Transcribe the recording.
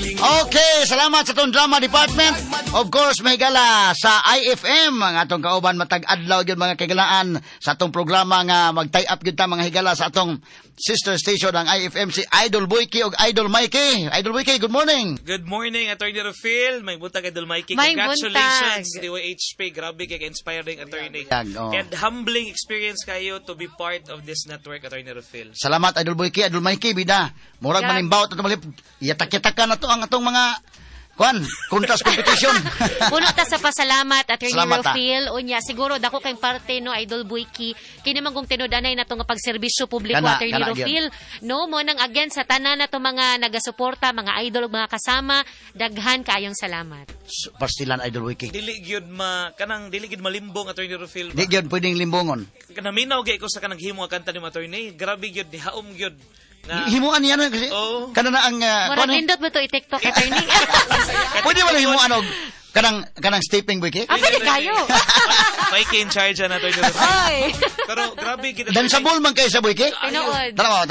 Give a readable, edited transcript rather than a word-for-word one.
Okay, salamat sa itong drama department. Of course, may gala sa IFM. Ang atong kauban matag-adlaw yun mga kagalaan sa atong programa nga mag-tie up yun ta mga higala sa atong sister station ang IFM si Idol Boyki o Idol Mikey. Idol Boyki, good morning. Good morning, Attorney Rufil. May buntag, Idol Mikey. May Congratulations, buntag. DYHP. Grabe kay inspiring attorney. Oh. And humbling experience kayo to be part of this network, Attorney Rufil. Salamat Idol Boyki, Idol Mikey, bida. Murag manimbaw ito malip. Yatak-yatakan na to ang atong mga contest competition. Puno ta sa pasalamat Attorney Salamat, Rufil. Unya siguro dako kay parte no Idol Boyki kini man kung tinud-anay nato nga pagserbisyo publiko Attorney Rufil. No mo nang again sa tanan nato mga nagasuporta, mga idol ug mga kasama, daghan kaayong salamat. Pastilan Idol Boyki. Dili gyud malimbong, Attorney Rufil. Di gyud pwedeng limbongon. Kanaminaw gyud ko sa kanang himo nga kanta ni attorney. Grabe gyud dihaom gyud. Himuan yan kasi kana na ang Murag nindot mo to i-TikTok Attorney. pwede wala himuan og kanang stepping Boyki. Pwede kayo. Mikey in charge na Attorney Rufil. Oy. Pero grabe gyud. Dan sa ball man kay sa Boyki. Tinuod. Dalawa